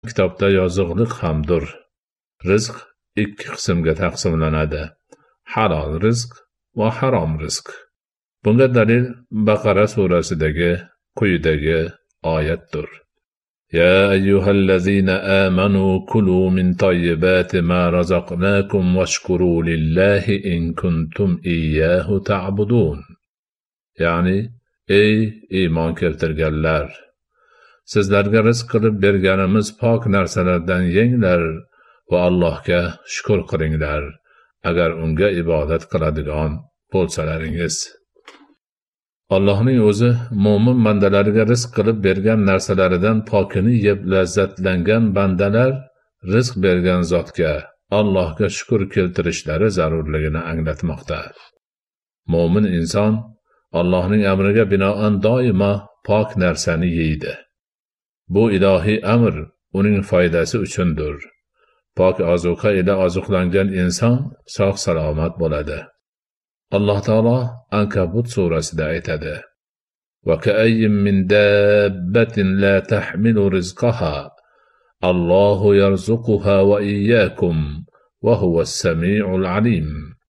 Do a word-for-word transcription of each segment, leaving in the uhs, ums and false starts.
kitobda yozuqliq hamdir. Rizq ikki qismga taqsimlanadi: halol rizq va harom rizq. Bunga dalil Baqara surasidagi quyidagi oyatdir. Ya ayyuhallazina amanu kulu min tayyibati ma razaqnakum washkuru lillahi in kuntum iyyahu ta'budun. Ya'ni ey iymon keltirganlar, sizlarga rizq qilib berganimiz pok narsalardan yenglar va Allohga shukr qilinglar, agar unga ibodat qiladigan bo'lsalaringiz. Allohning o'zi mo'min bandalariga rizq qilib bergan narsalaridan pokini yeb lazzatlangan bandalar rizq bergan zotga, Allohga shukr keltirishlari zarurligini anglatmoqda. Mo'min inson Allohning amriga binoan doimo pok narsani yeydi. Bu ilohiy amr uning foydasi uchundir. Pok ozuqa ila ozuqlangan inson sog' salomat bo'ladi. Alloh taolo Ankabut surasida aytadi: "Va ka'ayyin min dabbatin la tahmilu rizqaha, Allohu yarzuquha va iyyakum va huwas-sami'ul alim."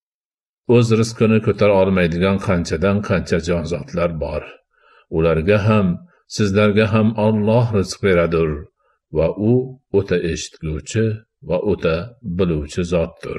O'z rizqini ko'tara olmaydigan qanchadan qancha jonzotlar bor. Ularga ham, sizlarga ham Alloh rizq beradir va u o'ta eshitguvchi va o'ta biluvchi zotdir.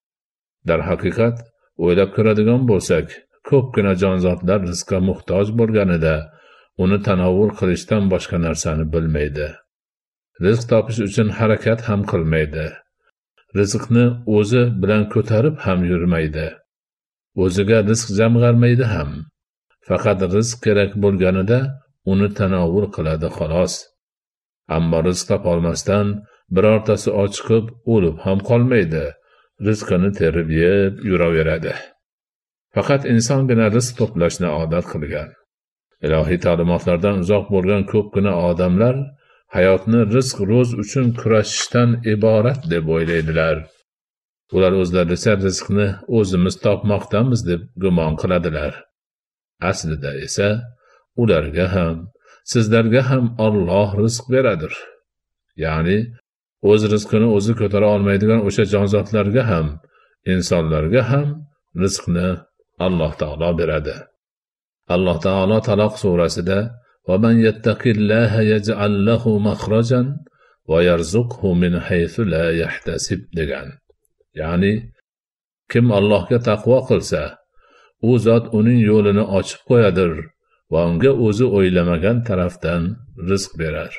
Dar haqiqat o'ylab ko'radigan bo'lsak, ko'pgina jonzotlar rizqqa muhtoj bo'lganida uni tanovvul qilishdan boshqa narsani bilmaydi. Rizq topish uchun harakat ham qilmaydi. Rizqni o'zi bilan ko'tarib ham yurmaydi. O'ziga rizq jamg'armaydi ham. Faqat rizq kerak bo'lganida uni tanovvul qiladi xolos. Ammo rizq topolmasdan birortasi ochiqib o'lib ham qolmaydi. Rizqini terib yeb yuraveradi. Faqat insongina rizq to'plashni odat qilgan. Ilohiy ta'limotlardan uzoq bo'lgan ko'pgina odamlar hayotni rizq ro'z uchun kurashishdan iborat deb o'ylaydilar. Ular o'zlaricha rizqni o'zimiz topmoqdamiz deb gumon qiladilar. Aslida esa ularga ham, sizlarga ham Alloh rizq beradir. Ya'ni o'z rizqini o'zi ko'tara olmaydigan o'sha jonzotlarga ham, insonlarga ham rizqni Alloh taolo beradi. Alloh taolo Taloq surasida: "Va man yattaqillaha yaj'al lahu makhrajan va yarzuqhu min haythu la yahtasib" degan. Ya'ni kim Allohga taqvo qilsa, u zot uning yo'lini ochib qo'yadir va unga o'zi o'ylamagan tarafdan rizq berar.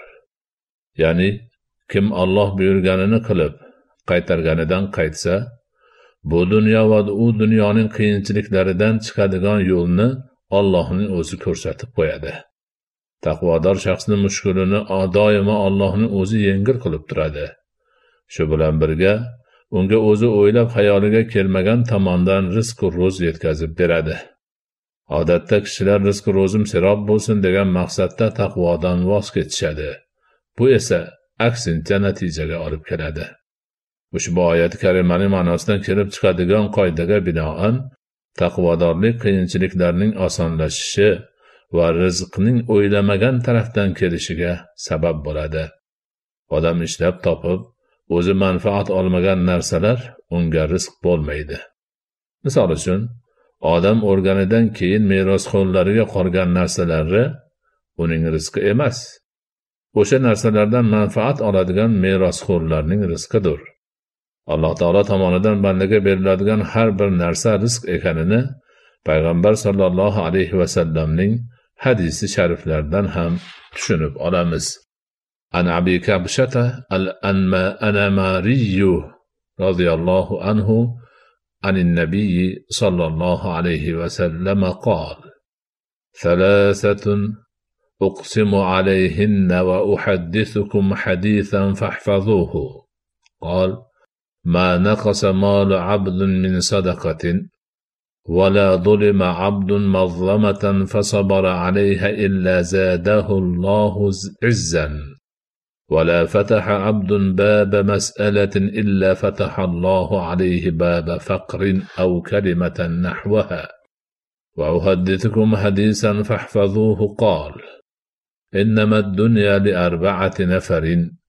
Ya'ni kim Alloh buyurganini qilib, qaytarganidan qaytsa, bu dunyo va u dunyoning qiyinchiliklaridan chiqadigan yo'lni Allohning o'zi ko'rsatib qo'yadi. Taqvodor shaxsning mushkulini doimo Allohning o'zi yengil qilib turadi. Shu bilan birga unga o'zi o'ylab xayoliga kelmagan tomondan rizq ro'z yetkazib beradi. Odatda kishilar rizq ro'zim serob bo'lsin degan maqsadda taqvodan voz kechishadi. Bu esa aksincha natijaga olib keladi. Ushbu oyat karimaning ma'nosidan kelib chiqadigan qoidaga binoan taqvodorlik qiyinchiliklarning osonlashishi va rizqning o'ylamagan tarafdan kelishiga sabab bo'ladi. Odam ishlab topib, o'zi manfaat olmagan narsalar unga rizq bo'lmaydi. Misol uchun, odam o'lganidan keyin merosxo'rlariga qolgan narsalari uning rizqi emas. O'sha narsalardan manfaat oladigan merosxo'rlarning rizqidir. Alloh taolo tomonidan bandaga beriladigan har bir narsa rizq ekanini payg'ambar sollallohu alayhi va sallamning hadisi shariflaridan ham tushunib olamiz. An Abi Kabshata al-Anmari radhiyallohu anhu anin nabiy sallallohu alayhi va sallam qol: "Thalathatun uqsimu alayhinna wa uhaddithukum hadithan fahfazuhu." Qal: "Ma naqasa malu 'abdin min sadaqatin ولا ظلم عبد مظلمة فصبر عليها إلا زاده الله عزا ولا فتح عبد باب مسألة إلا فتح الله عليه باب فقر أو كلمة نحوها وأحدثكم حديثا فاحفظوه قال إنما الدنيا لأربعة نفر